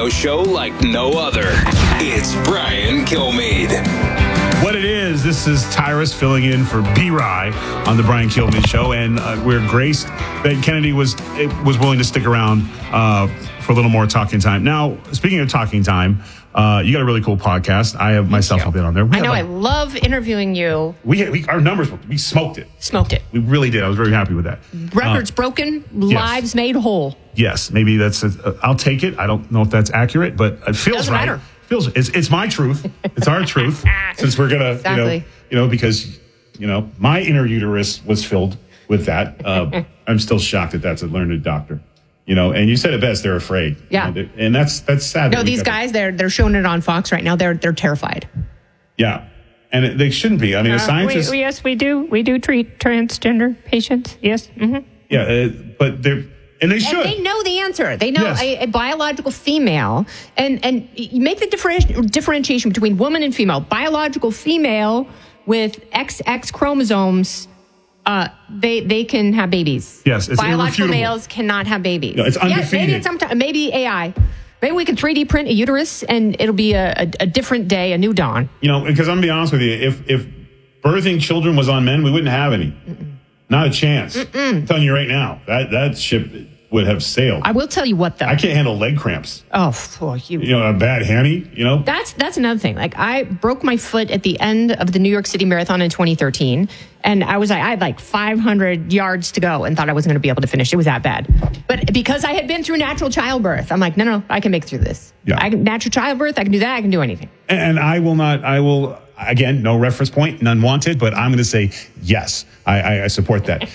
radio show like no other. It's Brian Kilmeade. What it is, this is Tyrus filling in for B-Rye on the Brian Kilmeade Show, and we're graced that Kennedy was willing to stick around for a little more talking time. Now, speaking of talking time, you got a really cool podcast. I have myself been on there. I love interviewing you. Our numbers, we smoked it. We really did. I was very happy with that. Records broken, lives made whole. Yes, maybe that's. I'll take it. I don't know if that's accurate, but it feels Doesn't right. matter. It's my truth. It's our truth. Since we're gonna, Exactly. Because my inner uterus was filled with that. I'm still shocked that that's a learned doctor. And you said it best. They're afraid. Yeah. And that's sad. No, these guys, they're showing it on Fox right now. They're terrified. Yeah. And they shouldn't be. I mean, a scientist. Yes, we do. We do treat transgender patients. Yes. Mm-hmm. Yeah, but and they should. And they know the answer. They know Yes. a biological female, and you make the differentiation between woman and female. Biological female with XX chromosomes, they can have babies. Yes, it's biological irrefutable. males cannot have babies. No, it's undefeated. Maybe AI. Maybe we can 3D print a uterus, and it'll be a different day, a new dawn. Because I'm gonna be honest with you, if birthing children was on men, we wouldn't have any. Not a chance. I'm telling you right now, that ship would have sailed. I will tell you what, though. I can't handle leg cramps. Oh, you. A bad hammy. That's another thing. Like, I broke my foot at the end of the New York City Marathon in 2013, and I had 500 yards to go and thought I wasn't going to be able to finish. It was that bad. But because I had been through natural childbirth, I'm like, no, I can make it through this. Yeah. Natural childbirth, I can do that. I can do anything. And I will, again, no reference point, none wanted, but I'm going to say yes. I support that.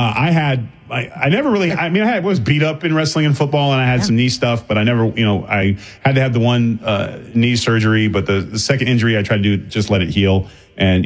I was beat up in wrestling and football, and I had some knee stuff, but I never, I had to have the one knee surgery, but the second injury I tried to do, just let it heal. And,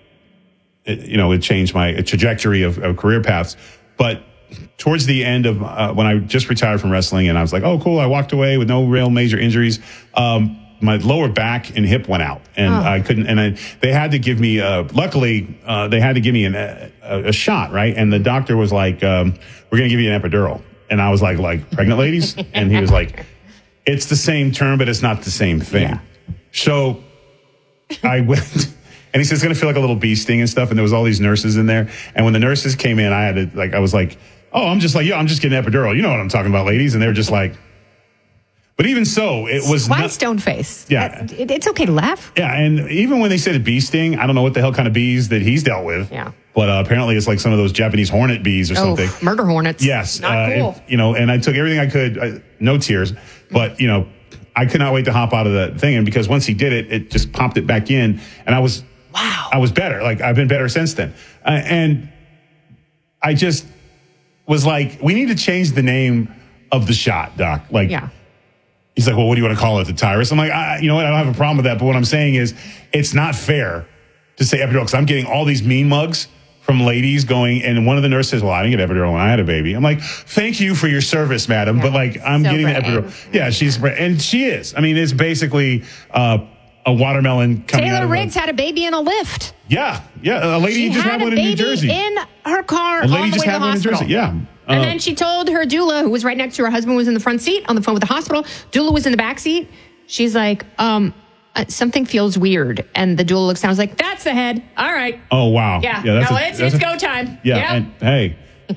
it changed my trajectory of career paths. But towards the end of when I just retired from wrestling, and I was like, oh, cool, I walked away with no real major injuries. My lower back and hip went out, and I couldn't. And they had to give me. Luckily, they had to give me a shot, right? And the doctor was like, "We're going to give you an epidural." And I was like pregnant ladies, and he was like, "It's the same term, but it's not the same thing." Yeah. So I went, and he said it's going to feel like a little bee sting and stuff. And there was all these nurses in there, and when the nurses came in, I was like, "Oh, I'm just getting an epidural." You know what I'm talking about, ladies? And they were just like. But even so, it was Why stone face? Yeah. It's okay to laugh. Yeah, and even when they said a bee sting, I don't know what the hell kind of bees that he's dealt with. Yeah. But apparently it's like some of those Japanese hornet bees or something. Murder hornets. Yes. Not cool. And I took everything I could, no tears, but, I could not wait to hop out of that thing. And because once he did it, it just popped it back in. And I was better. Like, I've been better since then. And I just was like, we need to change the name of the shot, Doc. He's like, well, what do you want to call it, the Tyrus? I'm like, you know what? I don't have a problem with that. But what I'm saying is it's not fair to say epidural because I'm getting all these mean mugs from ladies going. And one of the nurses says, well, I didn't get epidural when I had a baby. I'm like, thank you for your service, madam. Yeah. But I'm getting the epidural. Yeah, and she is. I mean, it's basically a watermelon coming out of Taylor Riggs had a baby in a lift. Yeah. A lady just had one in New Jersey. In her car. A lady just had one in Jersey. Yeah. And then she told her doula, who was right next to her husband, was in the front seat on the phone with the hospital. Doula was in the back seat. She's like, something feels weird. And the doula looks down and was like, that's the head. All right. Oh, wow. Yeah. It's go time. Yeah. And, hey.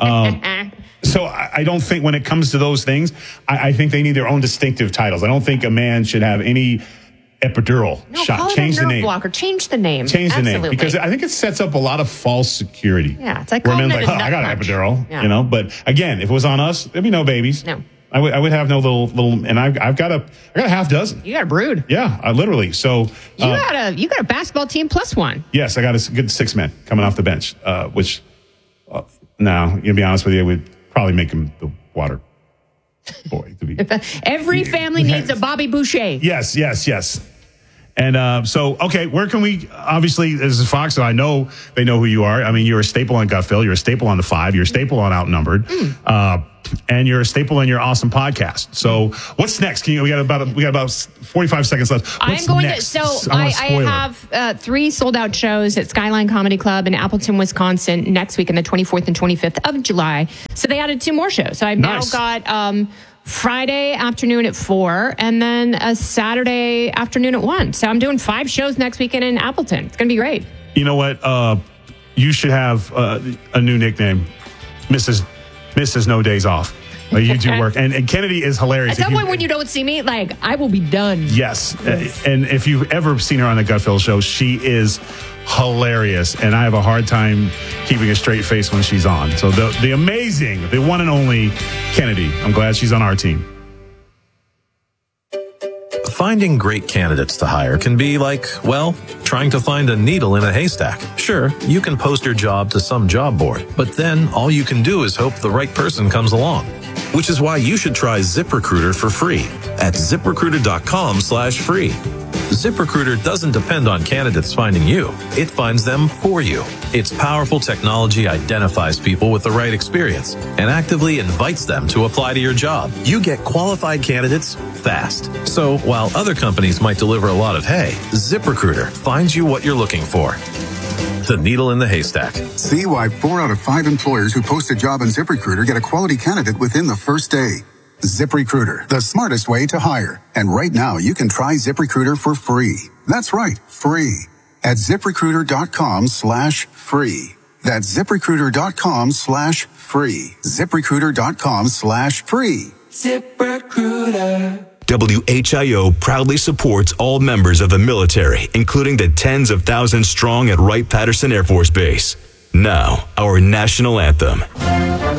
So I don't think when it comes to those things, I think they need their own distinctive titles. I don't think a man should have any epidural shot. Call Change it a the nerve name. blocker. Change the name. Change the name. Because I think it sets up a lot of false security. Yeah. It's like, where men's like, I got an epidural, Yeah. But again, if it was on us, there'd be no babies. No. I would have no little, and I've got a half dozen. You got a brood. Yeah, literally. So you got a basketball team plus one. Yes, I got a good 6 men coming off the bench, which now, to be honest with you, would probably make him the water boy. To be Every family needs a Bobby Boucher. Yes. And okay, where can we, obviously, this is Fox, so I know they know who you are. I mean, you're a staple on Gutfeld, you're a staple on The Five, you're a staple on Outnumbered, and you're a staple in your awesome podcast. So what's next? We got about 45 seconds left. What's next? I have 3 sold-out shows at Skyline Comedy Club in Appleton, Wisconsin next week on the 24th and 25th of July. So they added 2 more shows. So I've now got Friday afternoon at 4, and then a Saturday afternoon at 1. So I'm doing 5 shows next weekend in Appleton. It's going to be great. You know what? You should have a new nickname, Mrs. No Days Off. You do work. And Kennedy is hilarious. At some point when you don't see me, like, I will be done. Yes. And if you've ever seen her on the Gutfeld Show, she is hilarious. And I have a hard time keeping a straight face when she's on. So the amazing, the one and only Kennedy. I'm glad she's on our team. Finding great candidates to hire can be like, well, trying to find a needle in a haystack. Sure, you can post your job to some job board, but then all you can do is hope the right person comes along. Which is why you should try ZipRecruiter for free at ZipRecruiter.com/free. ZipRecruiter doesn't depend on candidates finding you. It finds them for you. Its powerful technology identifies people with the right experience and actively invites them to apply to your job. You get qualified candidates fast. So while other companies might deliver a lot of hay, ZipRecruiter finds you what you're looking for. The needle in the haystack. See why 4 out of 5 employers who post a job on ZipRecruiter get a quality candidate within the first day. ZipRecruiter, the smartest way to hire. And right now, you can try ZipRecruiter for free. That's right, free. At ZipRecruiter.com/free. That's ZipRecruiter.com/free. ZipRecruiter.com/free. ZipRecruiter. WHIO proudly supports all members of the military, including the tens of thousands strong at Wright-Patterson Air Force Base. Now, our national anthem.